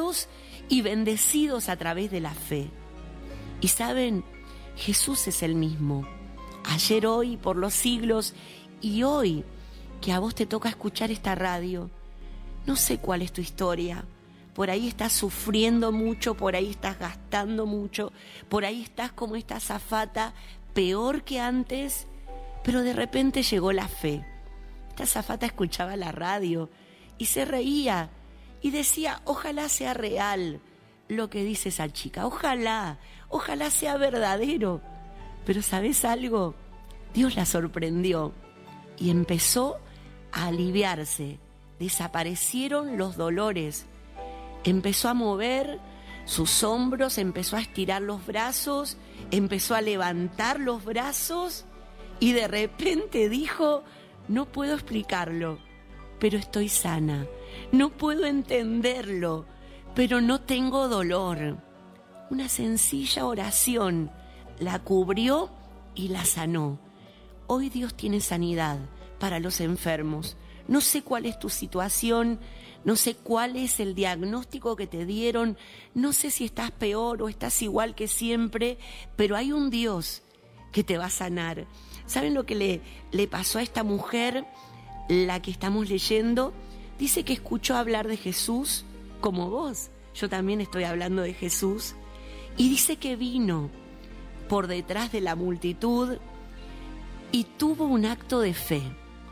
sanados y bendecidos a través de la fe. Y saben, Jesús es el mismo, ayer, hoy, por los siglos. Y hoy que a vos te toca escuchar esta radio, no sé cuál es tu historia. Por ahí estás sufriendo mucho, por ahí estás gastando mucho, por ahí estás como esta azafata, peor que antes, pero de repente llegó la fe. Esta azafata escuchaba la radio y se reía y decía, ojalá sea real lo que dice esa chica, ojalá sea verdadero. Pero ¿sabes algo? Dios la sorprendió y empezó a aliviarse, desaparecieron los dolores, empezó a mover sus hombros, empezó a estirar los brazos, empezó a levantar los brazos y de repente dijo, no puedo explicarlo, pero estoy sana, no puedo entenderlo, pero no tengo dolor. Una sencilla oración la cubrió y la sanó. Hoy Dios tiene sanidad para los enfermos. No sé cuál es tu situación, no sé cuál es el diagnóstico que te dieron, no sé si estás peor o estás igual que siempre, pero hay un Dios que te va a sanar. ¿Saben lo que le pasó a esta mujer, la que estamos leyendo? Dice que escuchó hablar de Jesús como vos. Yo también estoy hablando de Jesús. Y dice que vino por detrás de la multitud y tuvo un acto de fe.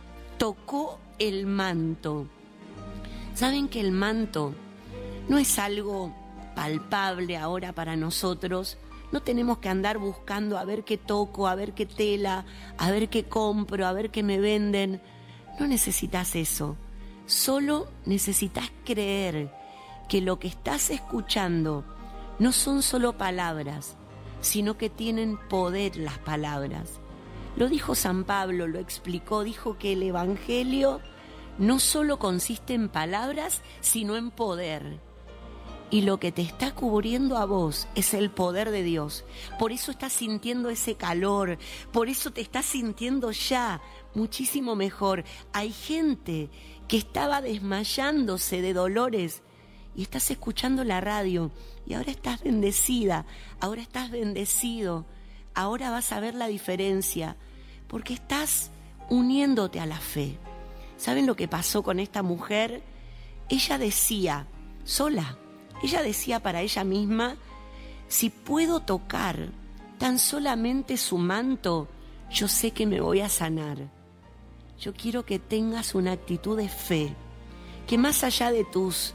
Tocó el manto. ¿Saben que el manto no es algo palpable ahora para nosotros? No tenemos que andar buscando a ver qué toco, a ver qué tela, a ver qué compro, a ver qué me venden. No necesitas eso. Solo necesitas creer que lo que estás escuchando no son solo palabras, sino que tienen poder las palabras. Lo dijo San Pablo, lo explicó, dijo que el Evangelio no solo consiste en palabras, sino en poder. Y lo que te está cubriendo a vos es el poder de Dios. Por eso estás sintiendo ese calor, por eso te estás sintiendo ya muchísimo mejor. Hay gente que estaba desmayándose de dolores y estás escuchando la radio y ahora estás bendecida, ahora estás bendecido, ahora vas a ver la diferencia porque estás uniéndote a la fe. ¿Saben lo que pasó con esta mujer? Ella decía, sola, ella decía para ella misma, si puedo tocar tan solamente su manto, yo sé que me voy a sanar. Yo quiero que tengas una actitud de fe, que más allá de tus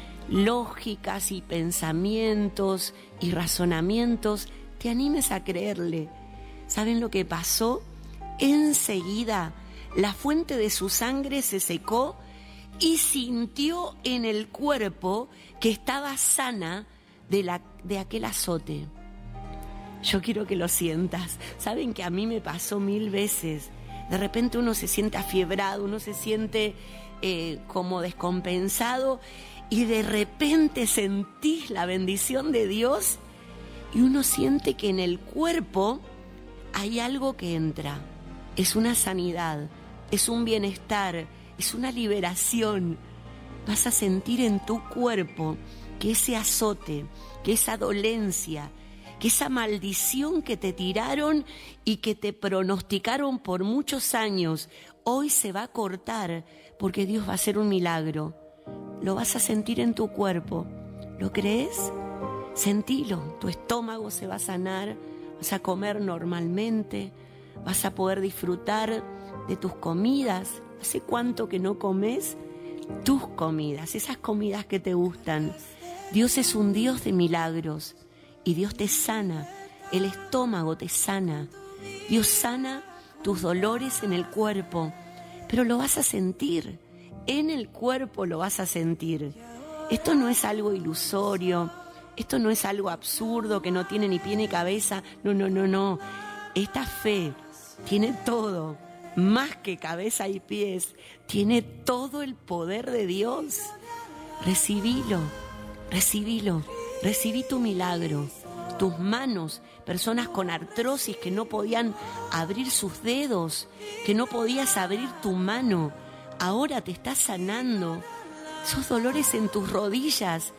lógicas y pensamientos y razonamientos, te animes a creerle. ¿Saben lo que pasó? Enseguida la fuente de su sangre se secó y sintió en el cuerpo que estaba sana de aquel azote. Yo quiero que lo sientas. Saben que a mí me pasó 1000 veces. De repente uno se siente afiebrado, uno se siente como descompensado y de repente sentís la bendición de Dios y uno siente que en el cuerpo hay algo que entra. Es una sanidad, es un bienestar, es una liberación. Vas a sentir en tu cuerpo que ese azote, que esa dolencia, que esa maldición que te tiraron y que te pronosticaron por muchos años, hoy se va a cortar porque Dios va a hacer un milagro. Lo vas a sentir en tu cuerpo. ¿Lo crees? Sentilo. Tu estómago se va a sanar, vas a comer normalmente, vas a poder disfrutar de tus comidas. ¿Hace cuánto que no comes tus comidas, esas comidas que te gustan? Dios es un Dios de milagros y Dios te sana, el estómago te sana. Dios sana tus dolores en el cuerpo, pero lo vas a sentir, en el cuerpo lo vas a sentir. Esto no es algo ilusorio, esto no es algo absurdo que no tiene ni pie ni cabeza. No. Esta fe tiene todo, más que cabeza y pies, tiene todo el poder de Dios. Recibilo, recibí tu milagro. Tus manos, personas con artrosis que no podían abrir sus dedos, que no podías abrir tu mano, ahora te estás sanando. Esos dolores en tus rodillas